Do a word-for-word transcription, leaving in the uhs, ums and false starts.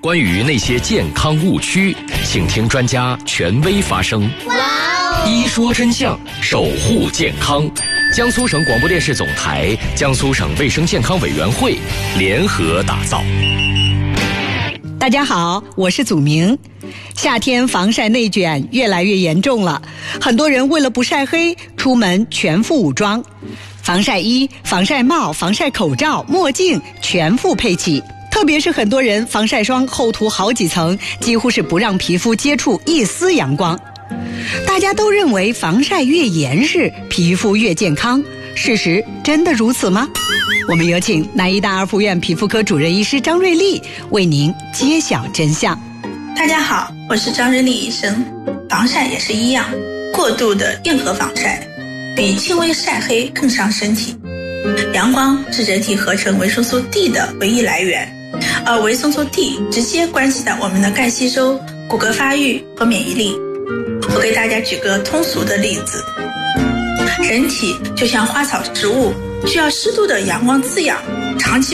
关于那些健康误区，请听专家权威发声。 哇哦！ 一说真相，守护健康。江苏省广播电视总台、江苏省卫生健康委员会联合打造。 大家好，我是祖明。夏天防晒内卷越来越严重了，很多人为了不晒黑，出门全副武装，防晒衣、防晒帽、防晒口罩、墨镜全副配齐。特别是很多人防晒霜厚涂好几层，几乎是不让皮肤接触一丝阳光。大家都认为防晒越严实，皮肤越健康，事实真的如此吗？我们有请南医大二附院皮肤科主任医师张瑞丽为您揭晓真相。 大家好，我是张瑞丽医生。防晒也是一样，过度的硬核防晒比轻微晒黑更伤身体。阳光是人体合成维生素 D 的唯一来源，而维生素 D 直接关系到我们的钙吸收、骨骼发育和免疫力。我给大家举个通俗的例子，人体就像花草植物，需要适度的阳光滋养，长期